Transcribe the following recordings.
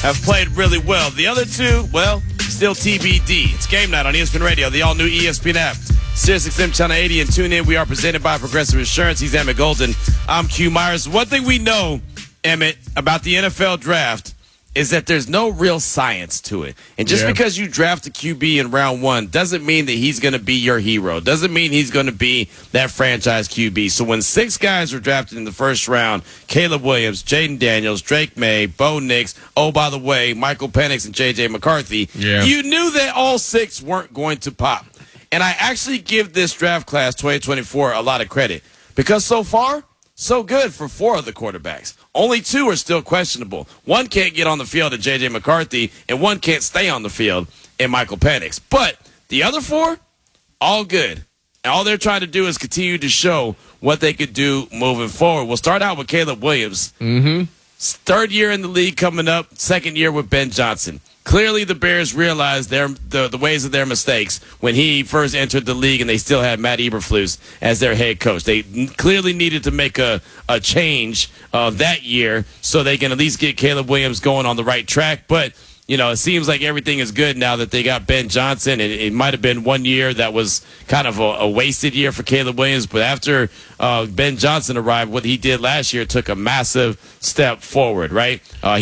have played really well. The other two, well, still TBD. It's game night on ESPN Radio, the all-new ESPN app. SiriusXM Channel 80 and tune in. We are presented by Progressive Insurance. He's Emmett Golden. I'm Q Myers. One thing we know, Emmett, about the NFL draft is that there's no real science to it. And just because you draft a QB in round one doesn't mean that he's going to be your hero. Doesn't mean he's going to be that franchise QB. So when 6 guys were drafted in the first round, Caleb Williams, Jaden Daniels, Drake May, Bo Nix, oh, by the way, Michael Penix and J.J. McCarthy, you knew that all 6 weren't going to pop. And I actually give this draft class 2024 a lot of credit because so far, so good for 4 of the quarterbacks. Only 2 are still questionable. 1 can't get on the field at J.J. McCarthy, and 1 can't stay on the field in Michael Penix. But the other 4, all good. And all they're trying to do is continue to show what they could do moving forward. We'll start out with Caleb Williams. 3rd year in the league coming up, 2nd year with Ben Johnson. Clearly, the Bears realized the ways of their mistakes when he first entered the league and they still had Matt Eberflus as their head coach. They clearly needed to make a change that year so they can at least get Caleb Williams going on the right track. But, you know, it seems like everything is good now that they got Ben Johnson. It might have been 1 year that was kind of a wasted year for Caleb Williams. But after Ben Johnson arrived, what he did last year took a massive step forward, right?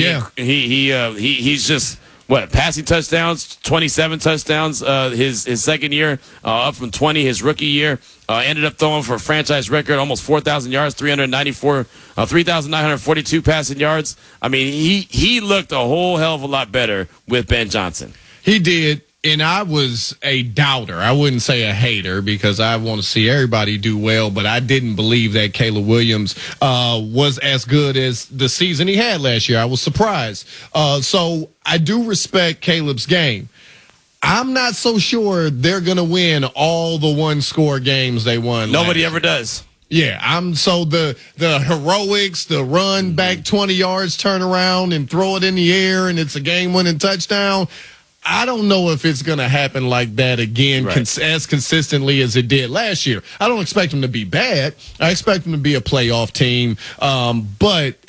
He's just... passing touchdowns, 27 touchdowns his second year, up from 20 his rookie year. Ended up throwing for a franchise record, almost 4,000 yards, 3,942 passing yards. I mean, he looked a whole hell of a lot better with Ben Johnson. He did. And I was a doubter. I wouldn't say a hater because I want to see everybody do well, but I didn't believe that Caleb Williams was as good as the season he had last year. I was surprised. So I do respect Caleb's game. I'm not so sure they're going to win all the one-score games they won. Nobody ever does. Yeah, the heroics, the run back 20 yards, turn around and throw it in the air, and it's a game-winning touchdown. I don't know if it's going to happen like that again as consistently as it did last year. I don't expect them to be bad. I expect them to be a playoff team. But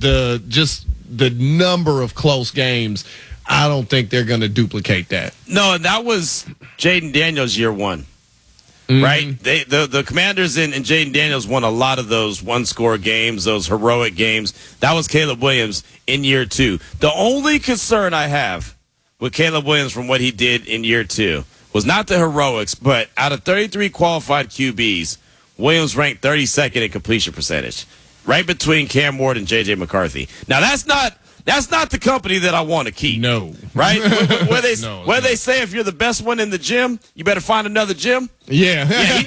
the number of close games, I don't think they're going to duplicate that. No, that was Jaden Daniels year 1. Right? The Commanders and Jaden Daniels won a lot of those one-score games, those heroic games. That was Caleb Williams in year 2. The only concern I have with Caleb Williams from what he did in year 2 was not the heroics, but out of 33 qualified QBs, Williams ranked 32nd in completion percentage, right between Cam Ward and J.J. McCarthy. Now, that's not the company that I want to keep. No. Right? Where they say if you're the best one in the gym, you better find another gym? Yeah.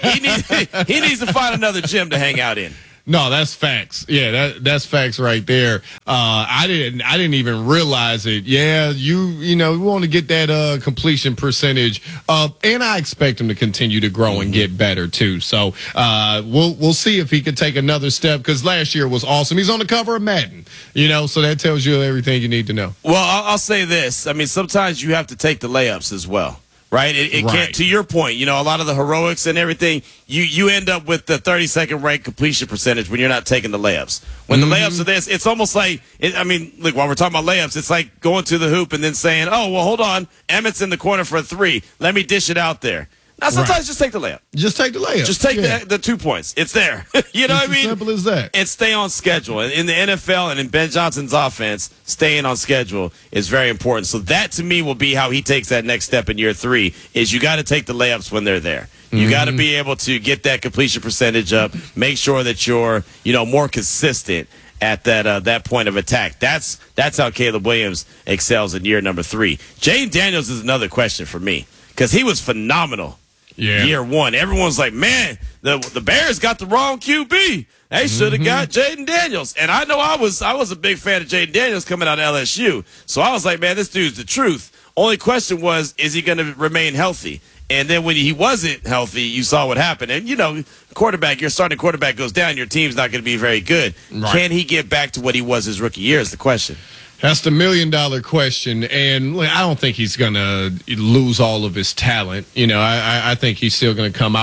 He needs to find another gym to hang out in. No, that's facts. Yeah, that's facts right there. I didn't even realize it. Yeah, you want to get that completion percentage up, and I expect him to continue to grow and get better too. So we'll see if he can take another step because last year was awesome. He's on the cover of Madden, so that tells you everything you need to know. Well, I'll say this. I mean, sometimes you have to take the layups as well. Right? It can't, to your point, a lot of the heroics and everything, you end up with the 32nd ranked completion percentage when you're not taking the layups. When the layups are this, it's almost like, look, while we're talking about layups, it's like going to the hoop and then saying, oh, well, hold on, Emmett's in the corner for a 3. Let me dish it out there. Now, sometimes just take the layup. Just take the layup. Just take the 2 points. It's there. You know what I mean? As simple as that. And stay on schedule. In the NFL and in Ben Johnson's offense, staying on schedule is very important. So that, to me, will be how he takes that next step in year 3, is you got to take the layups when they're there. You got to be able to get that completion percentage up, make sure that you're, more consistent at that point of attack. That's how Caleb Williams excels in year number 3. Jaden Daniels is another question for me because he was phenomenal. Yeah. Year 1. Everyone's like, man, the Bears got the wrong QB. They should have got Jaden Daniels. And I know I was a big fan of Jaden Daniels coming out of LSU. So I was like, man, this dude's the truth. Only question was, is he going to remain healthy? And then when he wasn't healthy, you saw what happened. And, your starting quarterback goes down, your team's not going to be very good. Right. Can he get back to what he was his rookie year is the question. That's the $1 million question, and I don't think he's going to lose all of his talent. I think he's still going to come out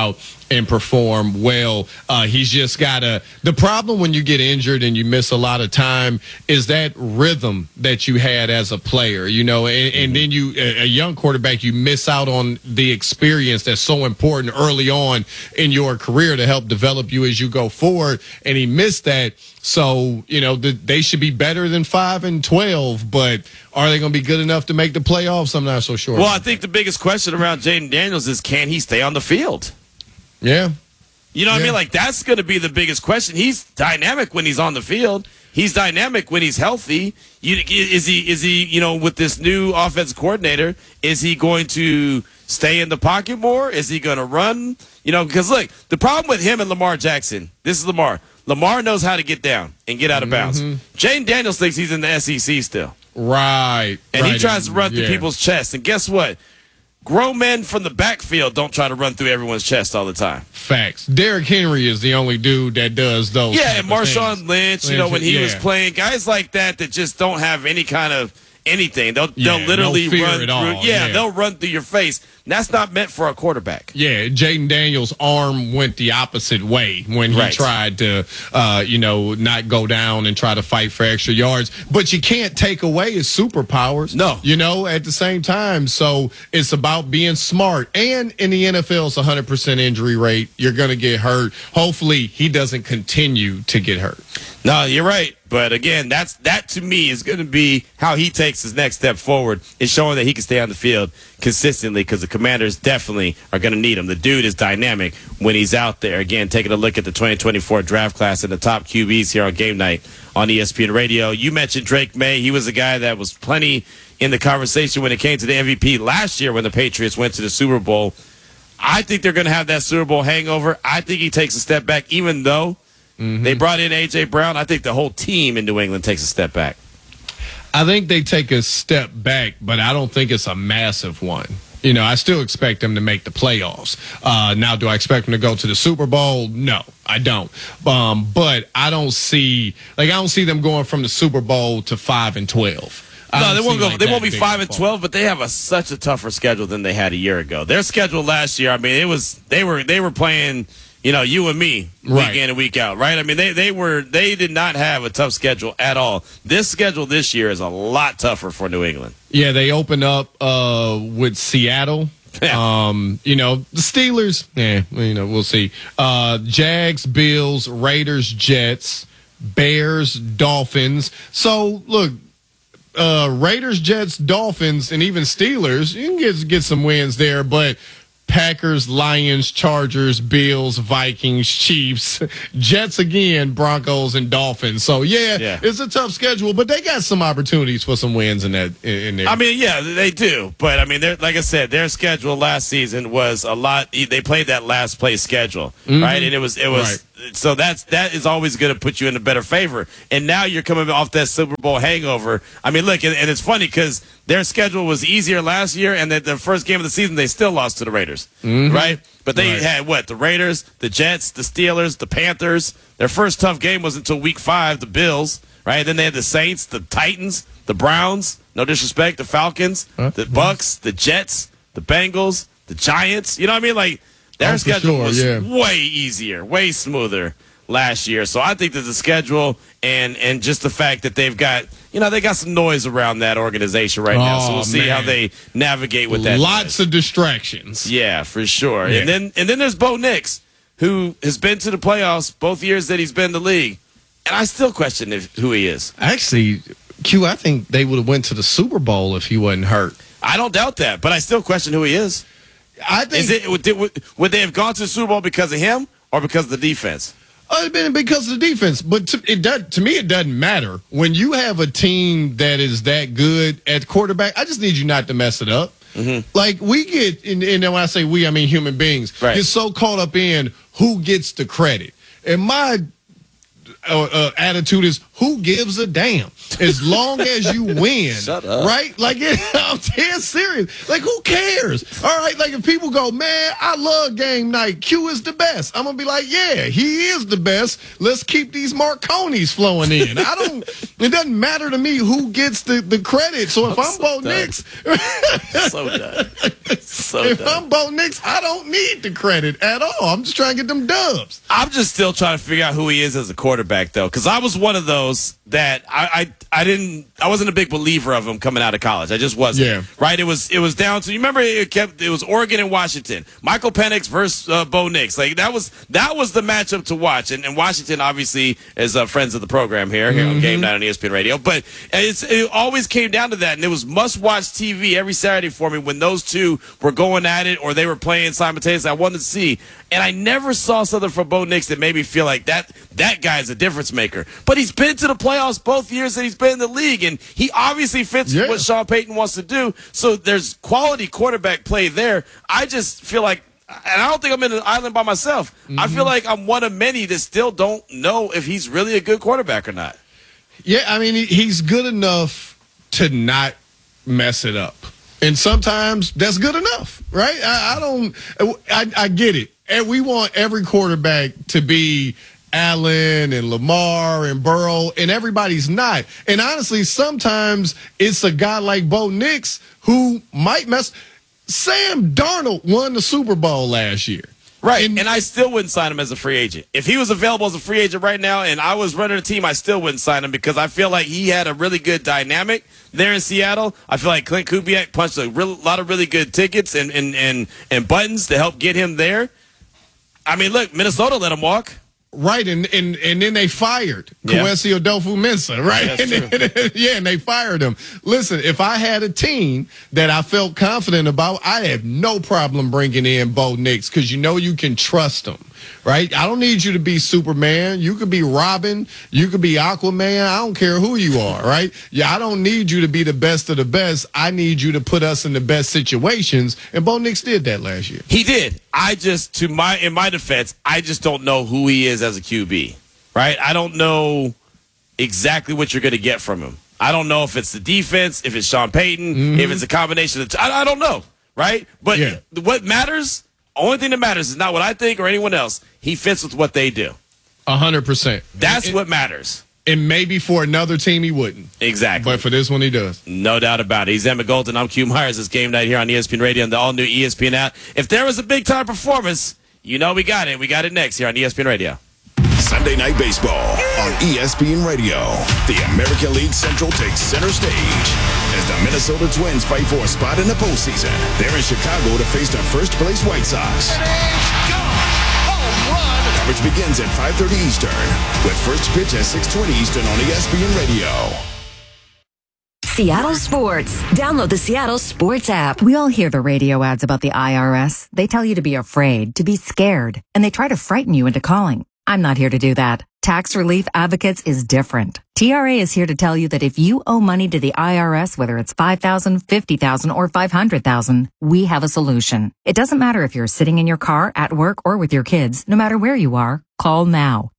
and perform well. He's just got to – the problem when you get injured and you miss a lot of time is that rhythm that you had as a player, and then a young quarterback, you miss out on the experience that's so important early on in your career to help develop you as you go forward, and he missed that. So, they should be better than 5-12, but are they going to be good enough to make the playoffs? I'm not so sure. Well, I think the biggest question around Jaden Daniels is, can he stay on the field? Yeah. You know what I mean? Like, that's going to be the biggest question. He's dynamic when he's on the field. He's dynamic when he's healthy. Is he, with this new offensive coordinator, is he going to stay in the pocket more? Is he going to run? Because, look, the problem with him and Lamar Jackson, this is Lamar. Lamar knows how to get down and get out of bounds. Jaden Daniels thinks he's in the SEC still. Right. And he tries to run through people's chests. And guess what? Grown men from the backfield don't try to run through everyone's chest all the time. Facts. Derrick Henry is the only dude that does those. Yeah, and Marshawn Lynch, when he was playing, guys like that just don't have any kind of anything. They'll literally run through. They'll run through your face. And that's not meant for a quarterback. Yeah, Jaden Daniels' arm went the opposite way when he tried to, not go down and try to fight for extra yards. But you can't take away his superpowers. No. At the same time. So it's about being smart. And in the NFL, it's 100% injury rate. You're going to get hurt. Hopefully, he doesn't continue to get hurt. No, you're right. But again, that to me is going to be how he takes his next step forward, is showing that he can stay on the field consistently, because the Commanders definitely are going to need him. The dude is dynamic when he's out there. Again, taking a look at the 2024 draft class and the top QBs here on Game Night on ESPN Radio. You mentioned Drake May. He was a guy that was plenty in the conversation when it came to the MVP last year when the Patriots went to the Super Bowl. I think they're going to have that Super Bowl hangover. I think he takes a step back, even though they brought in A.J. Brown. I think the whole team in New England takes a step back. I think they take a step back, but I don't think it's a massive one. I still expect them to make the playoffs. Now, do I expect them to go to the Super Bowl? No, I don't. But I don't see them going from the Super Bowl to 5-12. No, they won't go. They won't be 5-12, but they have such a tougher schedule than they had a year ago. Their schedule last year, I mean, they were playing, you and me week in and week out, right? I mean, they did not have a tough schedule at all. This schedule this year is a lot tougher for New England. Yeah, they open up with Seattle. Yeah. The Steelers, we'll see. Jags, Bills, Raiders, Jets, Bears, Dolphins. So, look, Raiders, Jets, Dolphins, and even Steelers, you can get some wins there, but Packers, Lions, Chargers, Bills, Vikings, Chiefs, Jets again, Broncos, and Dolphins. So, it's a tough schedule, but they got some opportunities for some wins in there. I mean, yeah, they do. But, I mean, like I said, their schedule last season was a lot. They played that last place schedule, right? And it was right. So that is always going to put you in a better favor. And now you're coming off that Super Bowl hangover. I mean, look, and it's funny because their schedule was easier last year, and the first game of the season, they still lost to the Raiders, right? But they had, the Raiders, the Jets, the Steelers, the Panthers. Their first tough game was until Week 5, the Bills, right? Then they had the Saints, the Titans, the Browns, no disrespect, the Falcons, the Bucks, the Jets, the Bengals, the Giants. You know what I mean? Like, their schedule was way easier, way smoother last year. So I think that the schedule and just the fact that they've got, they got some noise around that organization right now. So we'll see how they navigate with that. Lots of distractions. Yeah, for sure. Yeah. And then there's Bo Nix, who has been to the playoffs both years that he's been in the league. And I still question who he is. Actually, Q, I think they would have went to the Super Bowl if he wasn't hurt. I don't doubt that, but I still question who he is. I think would they have gone to the Super Bowl because of him or because of the defense? It's been because of the defense, but to me, it doesn't matter. When you have a team that is that good at quarterback, I just need you not to mess it up. Like we get, and when I say we, I mean human beings, get so caught up in who gets the credit. And my attitude is who gives a damn? As long as you win, Shut up. right? Like, I'm dead serious. Like, who cares? All right, like, if people go, man, I love game night. Q is the best. I'm going to be like, yeah, he is the best. Let's keep these Marconis flowing in. It doesn't matter to me who gets the credit. So if I'm Bo Nix, So done. So if done. I'm Bo Nix, I don't need the credit at all. I'm just trying to get them dubs. I'm just still trying to figure out who he is as a quarterback, though, because I was one of those that I wasn't a big believer of him coming out of college. I just wasn't. Yeah. Right. It was down to, you remember it was Oregon and Washington. Michael Penix versus Bo Nix. Like that was the matchup to watch. And Washington obviously is friends of the program here on Game Night on ESPN Radio. But it always came down to that, and it was must-watch TV every Saturday for me when those two were going at it or they were playing simultaneously. I wanted to see, and I never saw something from Bo Nix that made me feel like that guy is a difference maker. But he's been to the playoffs both years that he's been in the league, and he obviously fits what Sean Payton wants to do. So there's quality quarterback play there. I just feel like, and I don't think I'm in an island by myself. I feel like I'm one of many that still don't know if he's really a good quarterback or not. Yeah, I mean, he's good enough to not mess it up. And sometimes that's good enough, right? I get it. And we want every quarterback to be Allen and Lamar and Burrow, and everybody's not. And honestly, sometimes it's a guy like Bo Nix who might mess. Sam Darnold won the Super Bowl last year. Right, and I still wouldn't sign him as a free agent. If he was available as a free agent right now and I was running a team, I still wouldn't sign him because I feel like he had a really good dynamic there in Seattle. I feel like Clint Kubiak punched a lot of really good tickets and buttons to help get him there. I mean, look, Minnesota let him walk. Right, and then they fired Kwesi Odofu-Mensah, right? Yeah, and they fired him. Listen, if I had a team that I felt confident about, I have no problem bringing in Bo Nix because you can trust him, right? I don't need you to be Superman. You could be Robin. You could be Aquaman. I don't care who you are, right? Yeah, I don't need you to be the best of the best. I need you to put us in the best situations, and Bo Nix did that last year. He did. In my defense, I just don't know who he is as a QB, right? I don't know exactly what you're going to get from him. I don't know if it's the defense, if it's Sean Payton, if it's a combination of I don't know, right? But what matters, only thing that matters is not what I think or anyone else. He fits with what they do. 100%. That's what matters. And maybe for another team he wouldn't. Exactly. But for this one he does. No doubt about it. He's Emmett Golden. I'm Q Myers. It's Game Night here on ESPN Radio and the all-new ESPN app. If there was a big-time performance, we got it. We got it next here on ESPN Radio. Sunday Night Baseball on ESPN Radio. The American League Central takes center stage as the Minnesota Twins fight for a spot in the postseason. They're in Chicago to face the first-place White Sox. Coverage begins at 5:30 Eastern with first pitch at 6:20 Eastern on ESPN Radio. Seattle Sports. Download the Seattle Sports app. We all hear the radio ads about the IRS. They tell you to be afraid, to be scared, and they try to frighten you into calling. I'm not here to do that. Tax Relief Advocates is different. TRA is here to tell you that if you owe money to the IRS, whether it's $5,000, $50,000, or $500,000, we have a solution. It doesn't matter if you're sitting in your car, at work, or with your kids. No matter where you are, call now.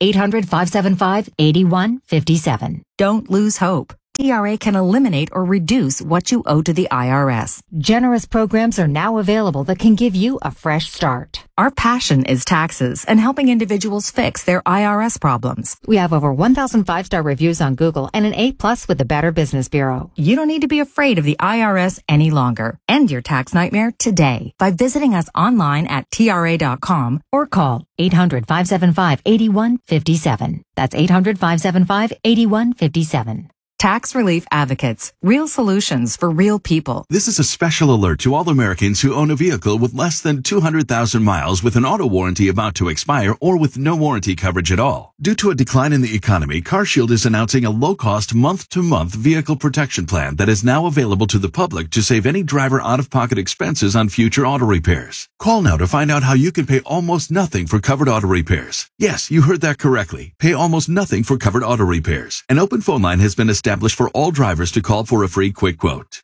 800-575-8157. Don't lose hope. TRA can eliminate or reduce what you owe to the IRS. Generous programs are now available that can give you a fresh start. Our passion is taxes and helping individuals fix their IRS problems. We have over 1,000 5-star reviews on Google and an A+ with the Better Business Bureau. You don't need to be afraid of the IRS any longer. End your tax nightmare today by visiting us online at TRA.com or call 800-575-8157. That's 800-575-8157. Tax Relief Advocates. Real solutions for real people. This is a special alert to all Americans who own a vehicle with less than 200,000 miles with an auto warranty about to expire or with no warranty coverage at all. Due to a decline in the economy, CarShield is announcing a low-cost month-to-month vehicle protection plan that is now available to the public to save any driver out-of-pocket expenses on future auto repairs. Call now to find out how you can pay almost nothing for covered auto repairs. Yes, you heard that correctly. Pay almost nothing for covered auto repairs. An open phone line has been established for all drivers to call for a free quick quote.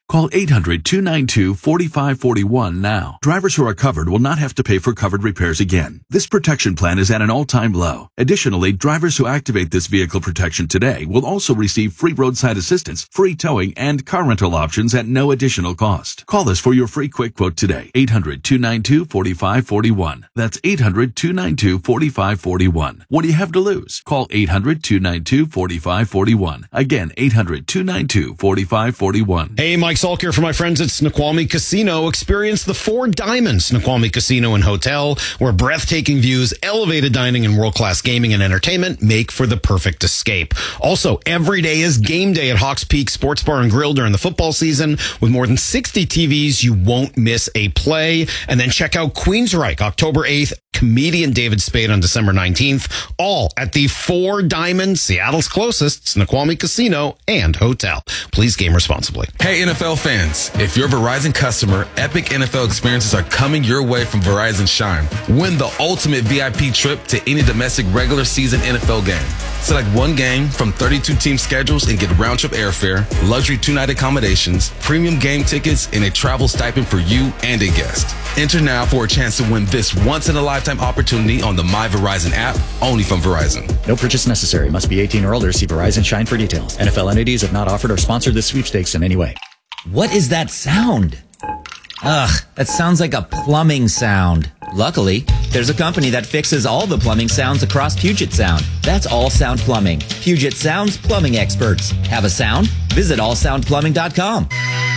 Call 800-292-4541 now. Drivers who are covered will not have to pay for covered repairs again. This protection plan is at an all-time low. Additionally, drivers who activate this vehicle protection today will also receive free roadside assistance, free towing, and car rental options at no additional cost. Call us for your free quick quote today. 800-292-4541. That's 800-292-4541. What do you have to lose? Call 800-292-4541. Again, 800-292-4541. Hey, Mike Salk here for my friends at Snoqualmie Casino. Experience the Four Diamonds Snoqualmie Casino and Hotel, where breathtaking views, elevated dining, and world-class gaming and entertainment make for the perfect escape. Also, every day is game day at Hawks Peak Sports Bar and Grill during the football season. With more than 60 TVs, you won't miss a play. And then check out Queensryche, October 8th, comedian David Spade on December 19th, all at the Four Diamonds, Seattle's closest Snoqualmie Casino and Hotel. Please game responsibly. Hey, NFL fans, if you're a Verizon customer, epic NFL experiences are coming your way from Verizon Shine. Win the ultimate VIP trip to any domestic regular season NFL game. Select one game from 32 team schedules and get round-trip airfare, luxury two-night accommodations, premium game tickets, and a travel stipend for you and a guest. Enter now for a chance to win this once-in-a-lifetime opportunity on the My Verizon app, only from Verizon. No purchase necessary. Must be 18 or older. See Verizon Shine for details. NFL entities have not offered or sponsored this sweepstakes in any way. What is that sound? Ugh, that sounds like a plumbing sound. Luckily, there's a company that fixes all the plumbing sounds across Puget Sound. That's All Sound Plumbing. Puget Sound's plumbing experts. Have a sound? Visit allsoundplumbing.com.